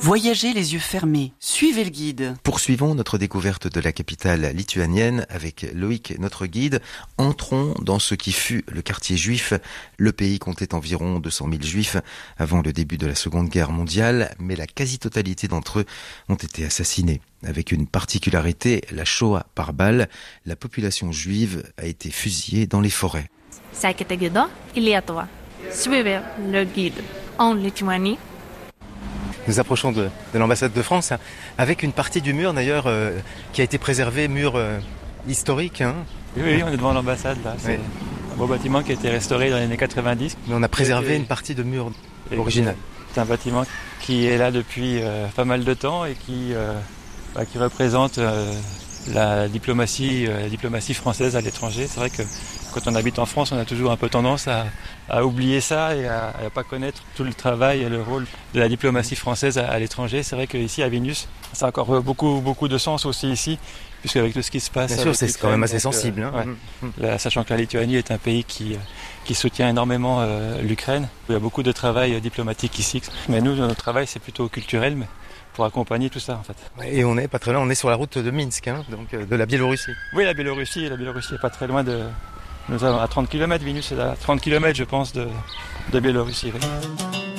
Voyagez les yeux fermés, suivez le guide. Poursuivons notre découverte de la capitale lituanienne avec Loïc, notre guide. Entrons dans ce qui fut le quartier juif. Le pays comptait environ 200 000 juifs avant le début de la Seconde Guerre mondiale, mais la quasi-totalité d'entre eux ont été assassinés. Avec une particularité, la Shoah par balle, la population juive a été fusillée dans les forêts. Sekite guido į Lietuvą. Suivez le guide en Lituanie. Nous approchons de l'ambassade de France, avec une partie du mur d'ailleurs qui a été préservée, mur historique. Hein. Oui, on est devant l'ambassade là. C'est un beau bâtiment qui a été restauré dans les années 90. Mais on a préservé une partie de mur original. C'est un bâtiment qui est là depuis pas mal de temps et qui représente la diplomatie française à l'étranger. C'est vrai que quand on habite en France, on a toujours un peu tendance à oublier ça et à pas connaître tout le travail et le rôle de la diplomatie française à l'étranger. C'est vrai qu'ici à Vilnius, ça a encore beaucoup de sens aussi ici, puisque avec tout ce qui se passe... Bien sûr, c'est quand même assez sensible. Sachant que la Lituanie est un pays qui soutient énormément l'Ukraine. Il y a beaucoup de travail diplomatique ici. Mais nous, notre travail, c'est plutôt culturel, mais pour accompagner tout ça en fait. Et on est pas très loin, on est sur la route de Minsk, donc de la Biélorussie. Oui, la Biélorussie est pas très loin de... Nous sommes à 30 km, Vilnius est à 30 km je pense de Biélorussie. Oui.